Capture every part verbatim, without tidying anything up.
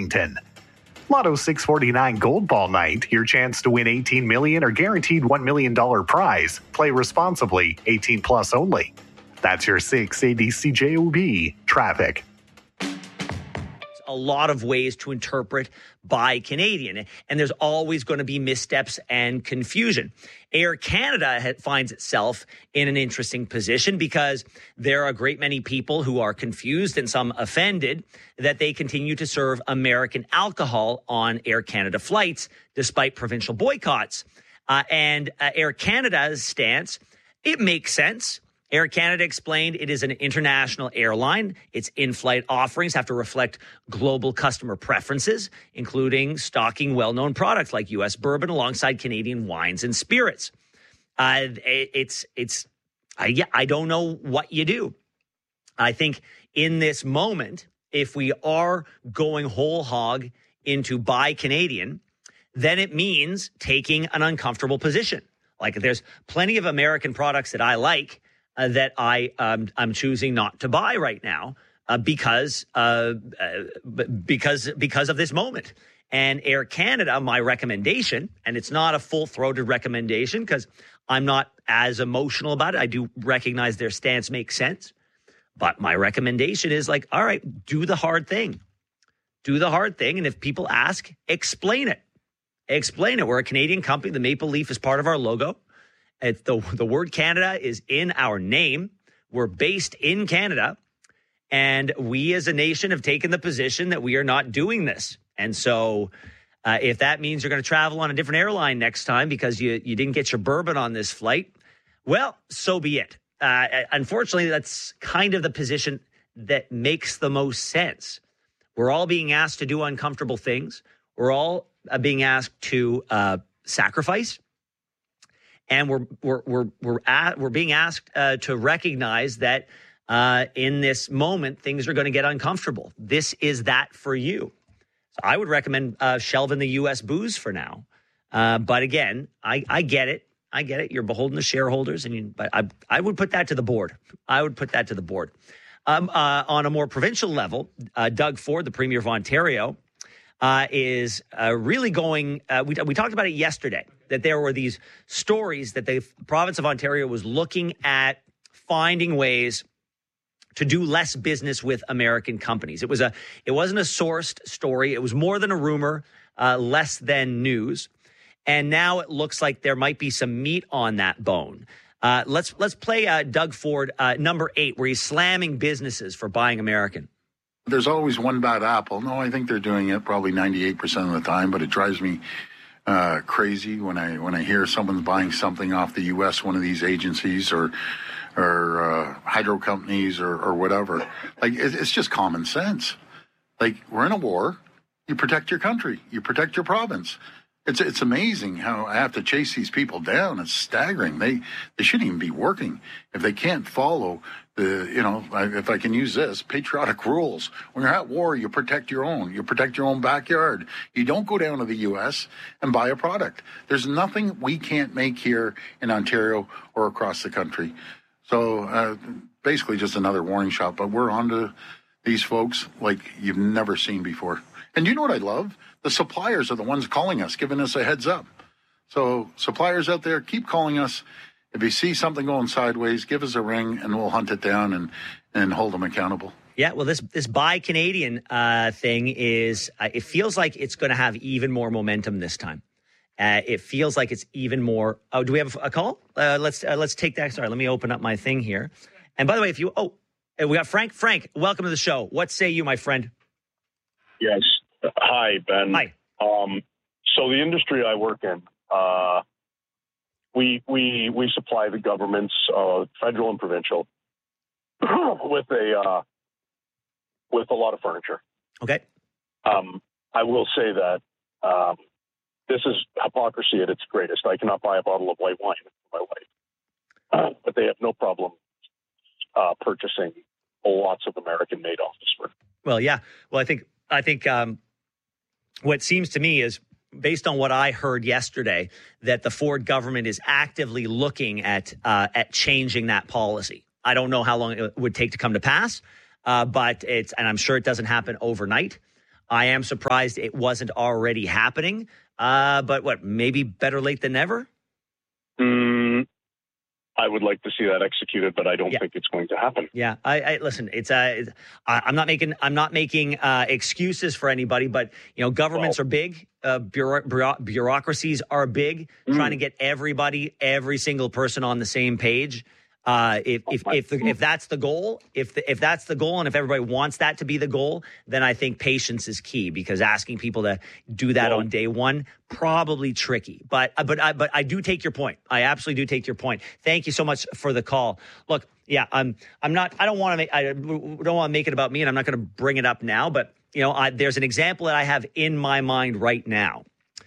Washington. Lotto six forty-nine Gold Ball Night, your chance to win eighteen million dollars or guaranteed one million dollars prize. Play responsibly, eighteen plus only. That's your six A D C J O B traffic. A lot of ways to interpret Buy Canadian, and there's always going to be missteps and confusion. Air Canada finds itself in an interesting position because there are a great many people who are confused and some offended that they continue to serve American alcohol on Air Canada flights despite provincial boycotts. Uh, and uh, Air Canada's stance, it makes sense. Air Canada explained it is an international airline. Its in-flight offerings have to reflect global customer preferences, including stocking well-known products like U S bourbon alongside Canadian wines and spirits. Uh, it's, it's, I, yeah, I don't know what you do. I think in this moment, if we are going whole hog into Buy Canadian, then it means taking an uncomfortable position. Like there's plenty of American products that I like, Uh, that I um, I'm choosing not to buy right now uh, because uh, uh, because because of this moment. And Air Canada, my recommendation, and it's not a full-throated recommendation because I'm not as emotional about it. I do recognize their stance makes sense, but my recommendation is like, all right, do the hard thing, do the hard thing, and if people ask, explain it, explain it. We're a Canadian company. The maple leaf is part of our logo. It's the, the word Canada is in our name. We're based in Canada. And we as a nation have taken the position that we are not doing this. And so uh, if that means you're going to travel on a different airline next time because you, you didn't get your bourbon on this flight, well, so be it. Uh, unfortunately, that's kind of the position that makes the most sense. We're all being asked to do uncomfortable things. We're all uh, being asked to uh, sacrifice. And we're we're we're we're at, we're being asked uh, to recognize that uh, in this moment things are going to get uncomfortable. This is that for you. So I would recommend uh, shelving the U S booze for now. Uh, but again, I, I get it. I get it. You're beholden to shareholders, and you, but I I would put that to the board. I would put that to the board. Um, uh, on a more provincial level, uh, Doug Ford, the Premier of Ontario, uh, is uh, really going. Uh, we we talked about it yesterday. That there were these stories that the province of Ontario was looking at finding ways to do less business with American companies. It was a, it wasn't a sourced story. It was more than a rumor, uh, less than news. And now it looks like there might be some meat on that bone. Uh, let's let's play uh, Doug Ford, uh, number eight, where he's slamming businesses for buying American. There's always one bad apple. No, I think they're doing it probably ninety-eight percent of the time, but it drives me Uh, crazy when I when I hear someone's buying something off the U S, one of these agencies or or uh, hydro companies or, or whatever. Like it, it's just common sense. Like we're in a war, you protect your country, you protect your province. It's it's amazing how I have to chase these people down. It's staggering. They they shouldn't even be working if they can't follow the, you know, if I can use this, patriotic rules. When you're at war, you protect your own. You protect your own backyard. You don't go down to the U S and buy a product. There's nothing we can't make here in Ontario or across the country. So uh, basically just another warning shot. But we're on to these folks like you've never seen before. And you know what I love? The suppliers are the ones calling us, giving us a heads up. So suppliers out there, keep calling us. If you see something going sideways, give us a ring and we'll hunt it down and, and hold them accountable. Yeah, well, this this Buy Canadian uh, thing is, uh, it feels like it's going to have even more momentum this time. Uh, it feels like it's even more. Oh, do we have a call? Uh, let's uh, let's take that. Sorry, let me open up my thing here. And by the way, if you, oh, we got Frank. Frank, welcome to the show. What say you, my friend? Yes. Hi, Ben. Hi. Um, so the industry I work in, uh, we we we supply the governments, uh, federal and provincial, with a uh, with a lot of furniture. Okay. Um, I will say that um, this is hypocrisy at its greatest. I cannot buy a bottle of white wine for my wife, uh, but they have no problem uh, purchasing lots of American-made office furniture. Well, yeah. Well, I think I think um, what seems to me is, based on what I heard yesterday, that the Ford government is actively looking at uh, at changing that policy. I don't know how long it would take to come to pass, uh, but it's, and I'm sure it doesn't happen overnight. I am surprised it wasn't already happening. Uh, but what, maybe better late than never? Mm, I would like to see that executed, but I don't yeah. think it's going to happen. Yeah, I, I listen. It's uh, I, I'm not making I'm not making uh, excuses for anybody, but you know, governments well, are big, uh, bureau- bureau- bureaucracies are big. Mm. Trying to get everybody, every single person on the same page. Uh, if if if, the, if that's the goal, if the, if that's the goal, and if everybody wants that to be the goal, then I think patience is key, because asking people to do that well, on day one, probably tricky. But but I but I do take your point. I absolutely do take your point. Thank you so much for the call. Look, yeah, I'm I'm not. I don't want to make. I don't want to make it about me, and I'm not going to bring it up now. But you know, I, there's an example that I have in my mind right now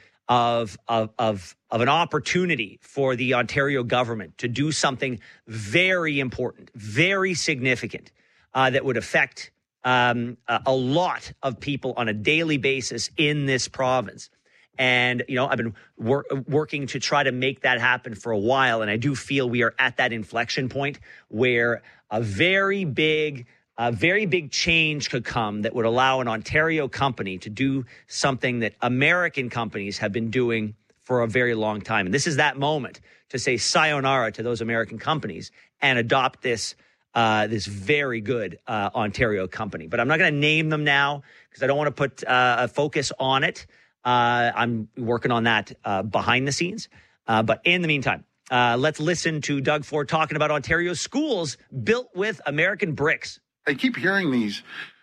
of of of of an opportunity for the Ontario government to do something very important, very significant, uh, that would affect um, a, a lot of people on a daily basis in this province. And, you know, I've been wor- working to try to make that happen for a while. And I do feel we are at that inflection point where a very big A very big change could come that would allow an Ontario company to do something that American companies have been doing for a very long time. And this is that moment to say sayonara to those American companies and adopt this uh, this very good uh, Ontario company. But I'm not going to name them now because I don't want to put uh, a focus on it. Uh, I'm working on that uh, behind the scenes. Uh, but in the meantime, uh, let's listen to Doug Ford talking about Ontario schools built with American bricks. I keep hearing these,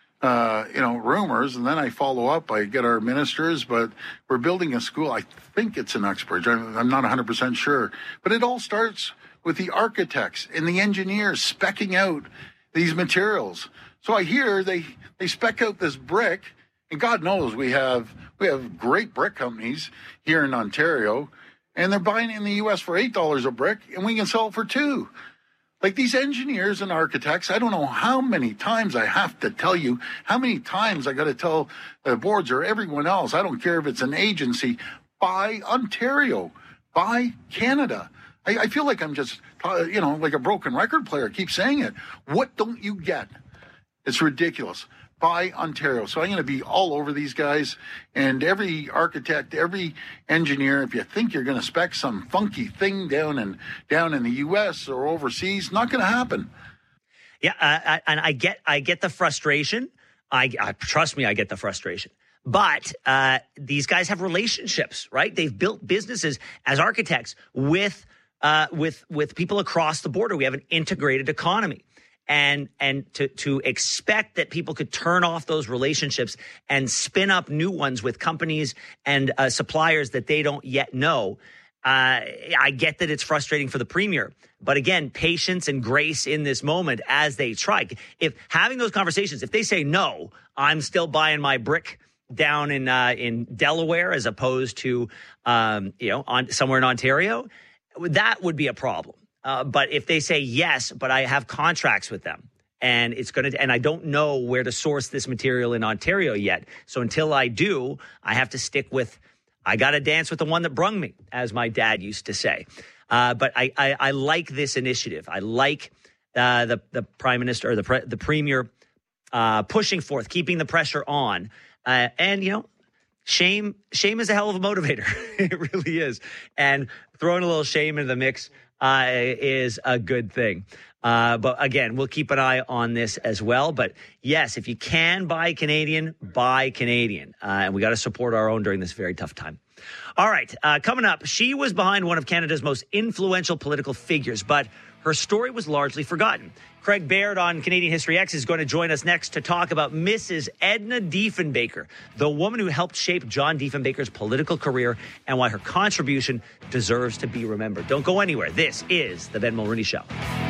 uh, you know, rumors, and then I follow up. I get our ministers, but we're building a school. I think it's in Uxbridge. I'm, I'm not one hundred percent sure. But it all starts with the architects and the engineers speccing out these materials. So I hear they, they spec out this brick, and God knows we have we have great brick companies here in Ontario, and they're buying it in the U S for eight dollars a brick, and we can sell it for two. Like these engineers and architects, I don't know how many times I have to tell you, how many times I got to tell the boards or everyone else, I don't care if it's an agency, buy Ontario, buy Canada. I, I feel like I'm just, you know, like a broken record player. I keep saying it. What don't you get? It's ridiculous. Buy Ontario. So I'm going to be all over these guys, and every architect, every engineer, if you think you're going to spec some funky thing down in down in the U S or overseas, not going to happen. Yeah, uh, I, and I get I get the frustration. I, I trust me, I get the frustration. But uh, these guys have relationships, right? They've built businesses as architects with uh, with with people across the border. We have an integrated economy. And and to to expect that people could turn off those relationships and spin up new ones with companies and uh, suppliers that they don't yet know, uh, I get that it's frustrating for the premier. But again, patience and grace in this moment as they try. If having those conversations, if they say no, I'm still buying my brick down in uh, in Delaware as opposed to um, you know on somewhere in Ontario, that would be a problem. Uh, but if they say yes, but I have contracts with them and it's going to, and I don't know where to source this material in Ontario yet. So until I do, I have to stick with, I got to dance with the one that brung me, as my dad used to say. Uh, but I, I, I like this initiative. I like uh, the, the prime minister or the, pre, the premier uh, pushing forth, keeping the pressure on. Uh, and, you know, shame, shame is a hell of a motivator. It really is. And throwing a little shame into the mix Uh, is a good thing. Uh, but again, we'll keep an eye on this as well. But yes, if you can buy Canadian, buy Canadian. Uh, and we got to support our own during this very tough time. All right. Uh, coming up, she was behind one of Canada's most influential political figures, but her story was largely forgotten. Craig Baird on Canadian History X is going to join us next to talk about Missus Edna Diefenbaker, the woman who helped shape John Diefenbaker's political career and why her contribution deserves to be remembered. Don't go anywhere. This is The Ben Mulroney Show.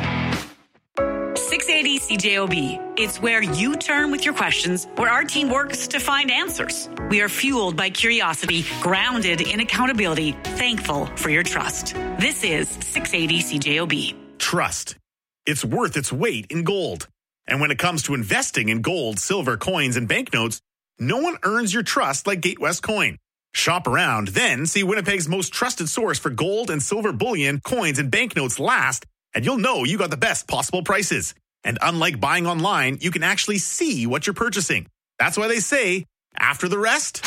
six eighty C J O B. It's where you turn with your questions, where our team works to find answers. We are fueled by curiosity, grounded in accountability, thankful for your trust. This is six eighty C J O B. Trust. It's worth its weight in gold. And when it comes to investing in gold, silver, coins, and banknotes, no one earns your trust like Gatewest Coin. Shop around, then see Winnipeg's most trusted source for gold and silver bullion, coins, and banknotes last, and you'll know you got the best possible prices. And unlike buying online, you can actually see what you're purchasing. That's why they say, After the rest,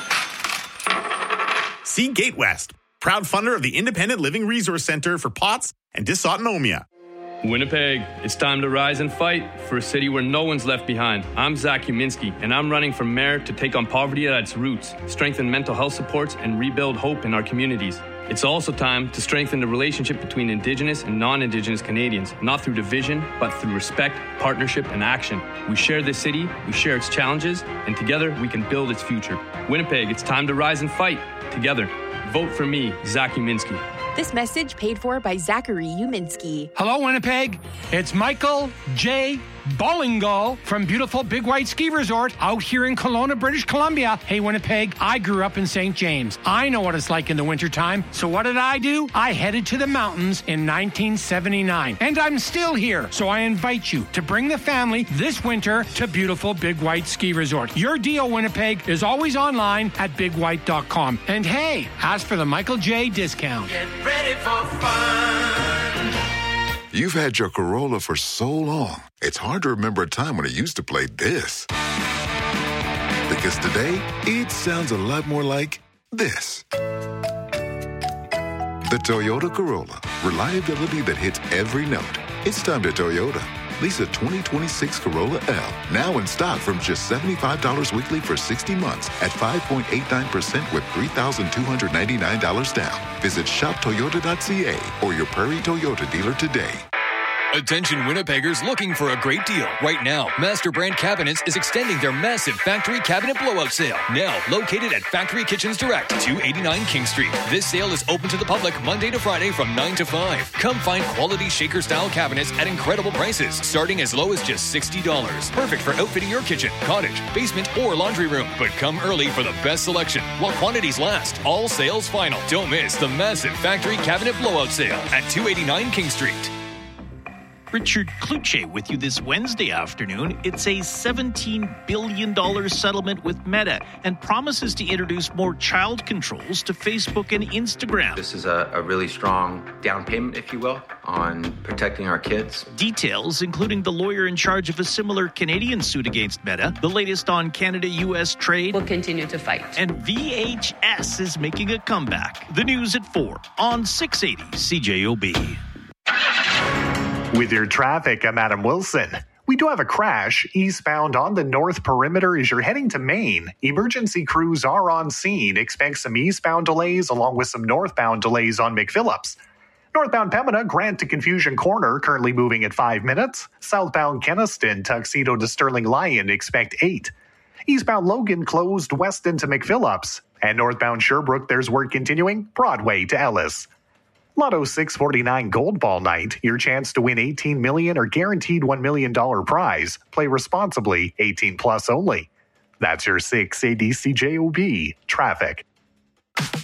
see Gate West, proud funder of the Independent Living Resource Center for POTS and dysautonomia. Winnipeg, it's time to rise and fight for a city where no one's left behind. I'm Zach Uminski, and I'm running for mayor to take on poverty at its roots, strengthen mental health supports, and rebuild hope in our communities. It's also time to strengthen the relationship between Indigenous and non-Indigenous Canadians, not through division, but through respect, partnership, and action. We share this city, we share its challenges, and together we can build its future. Winnipeg, it's time to rise and fight together. Vote for me, Zach Uminski. This message paid for by Zachary Uminski. Hello, Winnipeg. It's Michael J. Bollingal from beautiful Big White Ski Resort out here in Kelowna, British Columbia. Hey, Winnipeg, I grew up in Saint James. I know what it's like in the wintertime. So what did I do? I headed to the mountains in nineteen seventy-nine. And I'm still here. So I invite you to bring the family this winter to beautiful Big White Ski Resort. Your deal, Winnipeg, is always online at big white dot com. And hey, ask for the Michael J. discount. Get ready for fun. You've had your Corolla for so long, it's hard to remember a time when it used to play this. Because today, it sounds a lot more like this. The Toyota Corolla. Reliability that hits every note. It's time to Toyota. Lease a twenty twenty-six Corolla L. Now in stock from just seventy-five dollars weekly for sixty months at five point eight nine percent with three thousand two hundred ninety-nine dollars down. Visit shop toyota dot c a or your Prairie Toyota dealer today. Attention Winnipeggers looking for a great deal. Right now, Master Brand Cabinets is extending their massive factory cabinet blowout sale. Now located at Factory Kitchens Direct, two eighty-nine King Street. This sale is open to the public Monday to Friday from nine to five. Come find quality shaker-style cabinets at incredible prices, starting as low as just sixty dollars. Perfect for outfitting your kitchen, cottage, basement, or laundry room. But come early for the best selection while quantities last. All sales final. Don't miss the massive factory cabinet blowout sale at two eighty-nine King Street. Richard Kluche with you this Wednesday afternoon. It's a seventeen billion dollars settlement with Meta and promises to introduce more child controls to Facebook and Instagram. This is a, a really strong down payment, if you will, on protecting our kids. Details, including the lawyer in charge of a similar Canadian suit against Meta, the latest on Canada-U S trade. We'll continue to fight. And V H S is making a comeback. The news at four on six eighty C J O B. With your traffic, I'm Adam Wilson. We do have a crash eastbound on the North Perimeter as you're heading to Maine. Emergency crews are on scene. Expect some eastbound delays along with some northbound delays on McPhillips. Northbound Pembina, Grant to Confusion Corner, currently moving at five minutes. Southbound Kenaston, Tuxedo to Sterling Lyon, expect eight. Eastbound Logan closed west into McPhillips. And northbound Sherbrooke, there's work continuing, Broadway to Ellis. Lotto six forty-nine Gold Ball Night. Your chance to win eighteen million dollars or guaranteed one million dollars prize. Play responsibly, eighteen plus only. That's your six A D C J O B traffic.